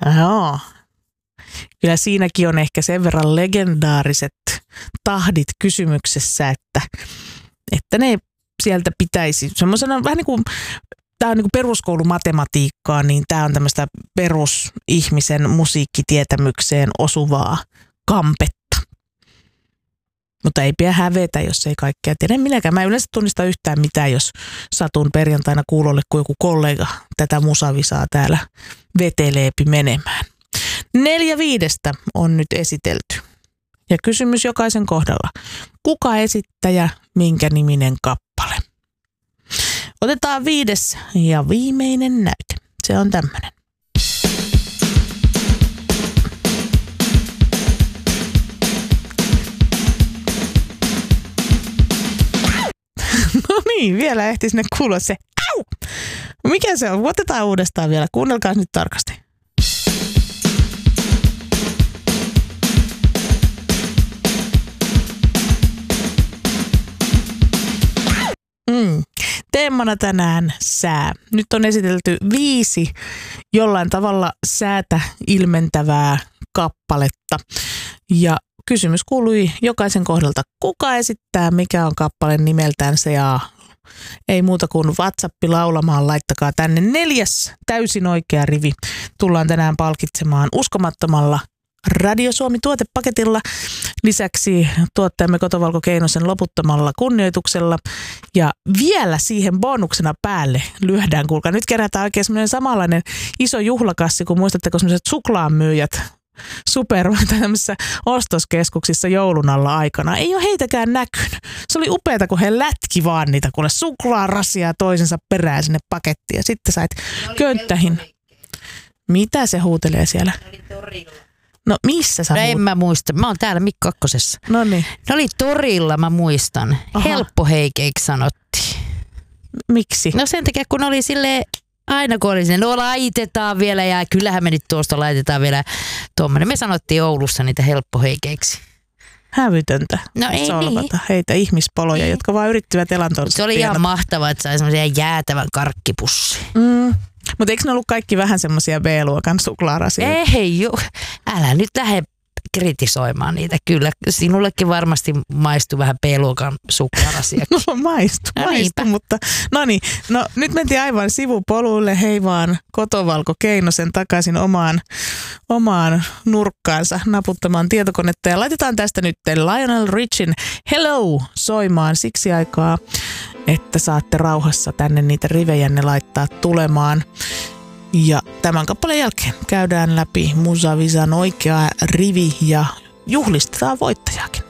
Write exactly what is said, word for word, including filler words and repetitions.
Joo. Kyllä siinäkin on ehkä sen verran legendaariset tahdit kysymyksessä, että, että ne sieltä pitäisi semmoisena vähän niin kuin, tämä on niin kuin peruskoulumatematiikkaa, niin tämä on tämmöistä perusihmisen musiikkitietämykseen osuvaa kampetta. Mutta ei pidä hävetä, jos ei kaikkea tiedä. Minäkään. Mä en yleensä tunnista yhtään mitään, jos satun perjantaina kuulolle, kun joku kollega tätä musavisaa täällä veteleepi menemään. Neljä viidestä on nyt esitelty. Ja kysymys jokaisen kohdalla. Kuka esittäjä, minkä niminen kappale? Otetaan viides ja viimeinen näyte. Se on tämmöinen. No niin, vielä ehti sinne kuulla se au! Mikä se on? Otetaan uudestaan vielä. Kuunnelkaa nyt tarkasti. Mm. Teemana tänään sää. Nyt on esitelty viisi jollain tavalla säätä ilmentävää kappaletta. Ja kysymys kuului jokaisen kohdalta, kuka esittää, mikä on kappaleen nimeltään se ja ei muuta kuin WhatsApp laulamaan, laittakaa tänne neljäs täysin oikea rivi. Tullaan tänään palkitsemaan uskomattomalla Radio Suomi -tuotepaketilla. Lisäksi tuottajamme Kotovalko Keinosen loputtomalla kunnioituksella. Ja vielä siihen bonuksena päälle lyödään, kuulkaa. Nyt kerätään oikein semmoinen samanlainen iso juhlakassi, kun muistatteko semmoiset suklaamyyjät super tämmöisissä ostoskeskuksissa joulun alla aikana. Ei ole heitäkään näkynyt. Se oli upeata, kun he lätki vaan niitä, kuule suklaarasia toisensa perään sinne pakettiin. Ja sitten sait könttähin. Mitä se huutelee siellä? No missä sä no, huut... en mä muista. Mä oon täällä Mikko Kakkosessa. No niin. Ne oli torilla, mä muistan. Aha. Helppoheikeiksi sanottiin. Miksi? No sen takia, kun oli silleen, aina kun oli sinne, no laitetaan vielä ja kyllähän me nyt tuosta laitetaan vielä tuommoinen. Me sanottiin Oulussa niitä helppoheikeiksi. Hävytöntä. No ei solvata niin. heitä ihmispoloja, niin. Jotka vaan yrittivät elantonsa. Se oli tienata. ihan mahtavaa, että sai semmoisen jäätävän karkkipussi. Mm. Mutta eikö ne ollut kaikki vähän semmoisia B-luokan suklaarasioita? Ei joo, älä nyt lähde kritisoimaan niitä. Kyllä sinullekin varmasti maistuu vähän B-luokan suklaarasiakin. No maistuu, no, maistuu, mutta no niin. No nyt mentiin aivan sivupoluille, hei vaan Kotovalko Keinosen takaisin omaan, omaan nurkkaansa naputtamaan tietokonetta. Ja laitetaan tästä nyt Lionel Richin Hello soimaan siksi aikaa, että saatte rauhassa tänne niitä rivejänne laittaa tulemaan. Ja tämän kappaleen jälkeen käydään läpi Musavisan oikea rivi ja juhlistetaan voittajaakin.